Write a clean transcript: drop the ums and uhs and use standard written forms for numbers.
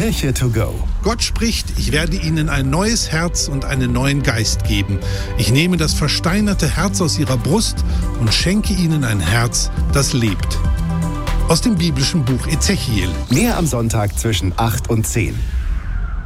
Kirche to go. Gott spricht, ich werde ihnen ein neues Herz und einen neuen Geist geben. Ich nehme das versteinerte Herz aus ihrer Brust und schenke ihnen ein Herz, das lebt. Aus dem biblischen Buch Ezechiel. Mehr am Sonntag zwischen 8 und 10.